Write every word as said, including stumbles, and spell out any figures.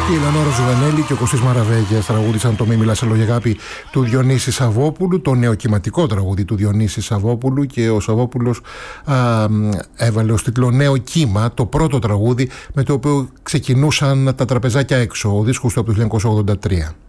Η Ελεονόρα Ζουγανέλη και ο Κωστής Μαραβέγιας τραγούδισαν το «Μη μιλάς σε λόγια αγάπη» του Διονύση Σαββόπουλου, το νεοκυματικό τραγούδι του Διονύση Σαββόπουλου, και ο Σαββόπουλος α, έβαλε ως τίτλο «Νέο κύμα», το πρώτο τραγούδι με το οποίο ξεκινούσαν τα τραπεζάκια έξω, ο δίσκος του από το χίλια εννιακόσια ογδόντα τρία.